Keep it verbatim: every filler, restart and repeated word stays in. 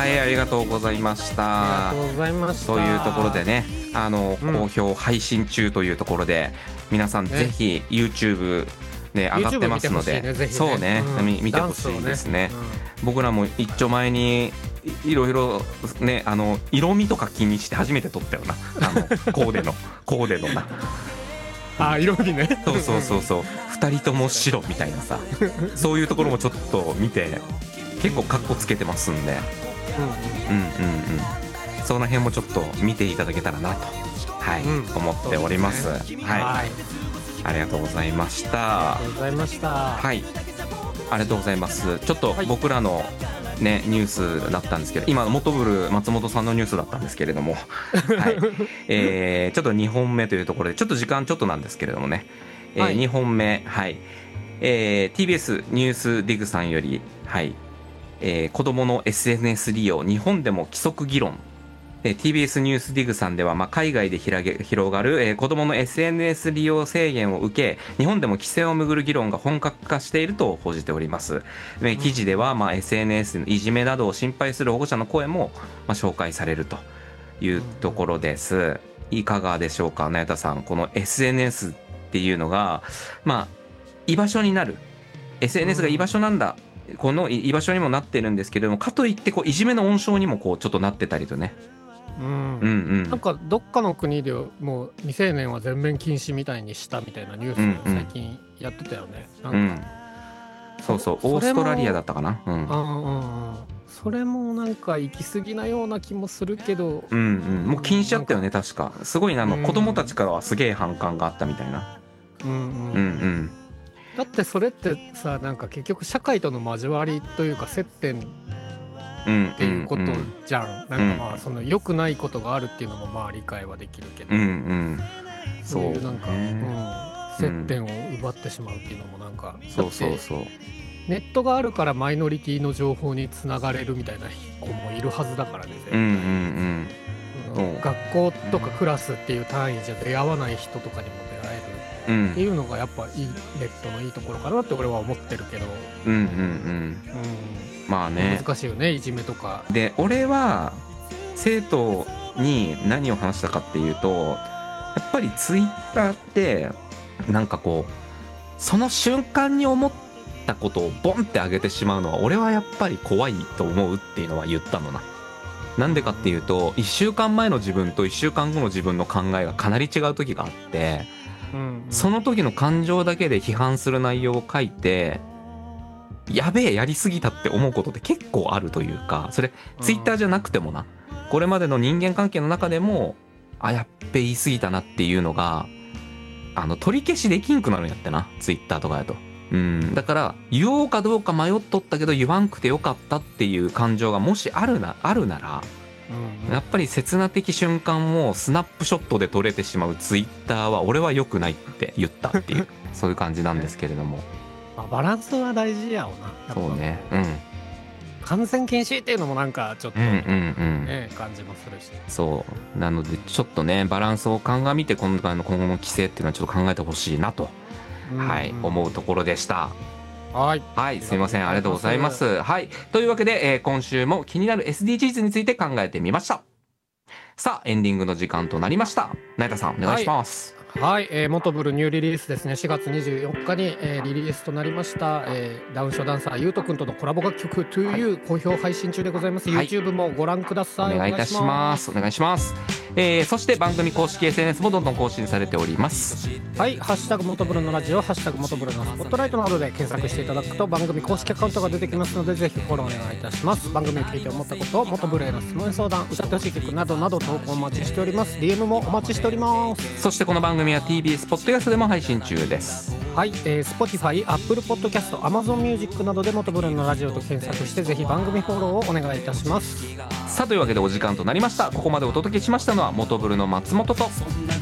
はいありがとうございました。 ありがとうございました。 というところでねあの、 うん、 好評配信中というところで皆さんぜひ YouTube ね上がってますので、 ねね、 そうね、うん、見てほしいですね、ねうん、僕らも一丁前にいろいろねあの色味とか気にして初めて撮ったよなあのコーデのコーデのなあ色味ねそうそうそうそうふたりとも白みたいなさそういうところもちょっと見て結構カッコつけてますんで、うんうんうんうんその辺もちょっと見ていただけたらなと、はいうん、思っております。すね、はい、はい、ありがとうございました。 ありがとうございました。 はい、ありがとうございます。ちょっと僕らのねニュースだったんですけど、今モトブル松本さんのニュースだったんですけれども、はい、えー、ちょっとにほんめというところでちょっと時間ちょっとなんですけれどもね、えーはい、にほんめ、はい、えー、ティービーエス ニュースディグさんより、はい、えー、子どもの エスエヌエス 利用日本でも規則議論。ティービーエス ニュースディグさんでは、まあ、海外で広がる、えー、子どもの エスエヌエス 利用制限を受け日本でも規制をめぐる議論が本格化していると報じております。記事では、まあ、エスエヌエス のいじめなどを心配する保護者の声も、まあ、紹介されるというところです。いかがでしょうか、那由他さん。この エスエヌエス っていうのが、まあ、居場所になる エスエヌエス が居場所なんだ、この居場所にもなってるんですけれども、かといってこういじめの温床にもこうちょっとなってたりとね、 うんうんうん、なんかどっかの国でもう未成年は全面禁止みたいにしたみたいなニュース最近やってたよね、うんうん、なんか、 うん、そうそうオーストラリアだったかな、うん、 あうんうん、それもなんか行き過ぎなような気もするけど、 うんうん、もう禁止だったよね確か。すごいな、うん、子供たちからはすげえ反感があったみたいな、うんうんうんうん、 だってそれってさなんか結局社会との交わりというか接点っていうことじゃん、うんうんうん、なんかまあその良くないことがあるっていうのもまあ理解はできるけど、うんうん、そういうなんか、うん、接点を奪ってしまうっていうのもなんか、うん、そうそうそう、ネットがあるからマイノリティの情報につながれるみたいな子もいるはずだからね、絶対、うんうんうん、学校とかクラスっていう単位じゃ出会わない人とかにも出会えるっていうのがやっぱいい、ネットのいいところかなって俺は思ってるけど、うんうんうん、うんまあね、難しいよねいじめとかで。俺は生徒に何を話したかっていうと、やっぱりツイッターってなんかこうその瞬間に思ったことをボンって上げてしまうのは俺はやっぱり怖いと思うっていうのは言ったのな。なんでかっていうといっしゅうかんまえの自分といっしゅうかんごの自分の考えがかなり違う時があって、うんうん、その時の感情だけで批判する内容を書いてやべえやりすぎたって思うことって結構あるというか、それツイッターじゃなくてもな、これまでの人間関係の中でもあやっべ言い過ぎたなっていうのがあの取り消しできんくなるんやってな、ツイッターとかやと。うんだから言おうかどうか迷っとったけど言わんくてよかったっていう感情がもしあるなあるなら、うん、やっぱり刹那的瞬間をスナップショットで撮れてしまうツイッターは俺は良くないって言ったっていうそういう感じなんですけれども、 まあ、バランスは大事やろな。 そうね、うん、 感染禁止っていうのもなんかちょっと、ね、うんうんうん、感じもするし、 そうなのでちょっとねバランスを鑑みて今回の今後の規制っていうのはちょっと考えてほしいなと、うんうん、はい、思うところでした。はい、はい、すいません、ありがとうございます。はい、というわけで、えー、今週も気になる エスディージーズ について考えてみました。さあエンディングの時間となりました。那由他さんお願いします。 はいはい、えー、モトブルニューリリースですね。しがつにじゅうよっかに、えー、リリースとなりました、えー、ダウンショーダンサーゆうとくんとのコラボ楽曲 トゥーユー、はい、好評配信中でございます、はい、YouTube もご覧ください。 お願いいたしますお願いします。えー、そして番組公式 エスエヌエス もどんどん更新されております。 はい、ハッシュタグモトブルのラジオ、ハッシュタグモトブルのスポットライトなどで検索していただくと番組公式アカウントが出てきますので、ぜひフォローお願いいたします。番組を聞いて思ったことをモトブルへの質問相談、歌ってほしい曲などなど投稿お待ちしております。 ディーエム もお待ちしております。 そしてこの番組は ティービーエス ポッドキャストでも配信中です。 はい、えー、Spotify、Apple Podcast、Amazon Music などでモトブルのラジオと検索してぜひ番組フォローをお願いいたします。 さあというわけでお時間となりました。ここまでお届けしましたのはモトブルの松本と